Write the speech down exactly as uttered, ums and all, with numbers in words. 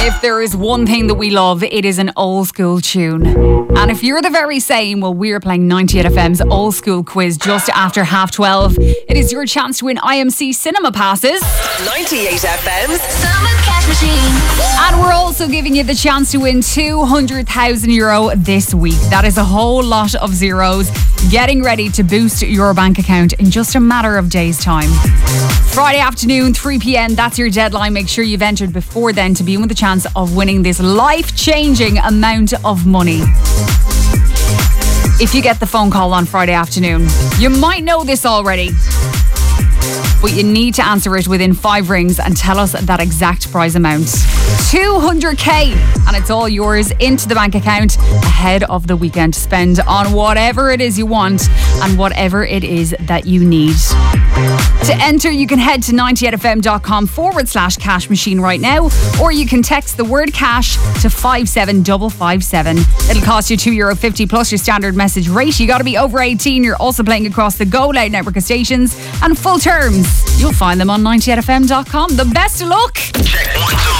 If there is one thing that we love, it is an old school tune. And if you're the very same, well, we're playing ninety-eight F M's old school quiz just after half twelve. It is your chance to win I M C cinema passes. ninety-eight F M's Summer Cash Machine. And we're also giving you the chance to win two hundred thousand euro this week. That is a whole lot of zeros. Getting ready to boost your bank account in just a matter of days' time. Friday afternoon, three p.m, that's your deadline. Make sure you've entered before then to be in with the chance of winning this life-changing amount of money. If you get the phone call on Friday afternoon, you might know this already, but you need to answer it within five rings and tell us that exact prize amount. two hundred k, and it's all yours into the bank account ahead of the weekend to spend on whatever it is you want and whatever it is that you need. To enter, you can head to ninety-eight fm.com forward slash cash machine right now, or you can text the word cash to five seven five five seven. It'll cost you two euro fifty plus your standard message rate. You got to be over eighteen. You're also playing across the Go Loud network of stations, and full terms, you'll find them on ninety-eight f m dot com. The best of luck. Check one, two.